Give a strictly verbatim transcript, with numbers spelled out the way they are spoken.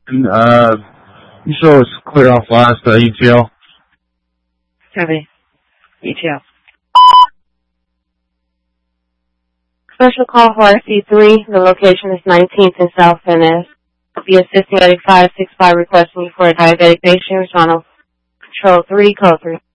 Uh, you show us clear off last uh, E T L. Copy. E T L. Special call for R C three. The location is nineteenth and South Venice. I'll be assisting at a five six five requesting you for a diabetic patient. Respond Control three, code three.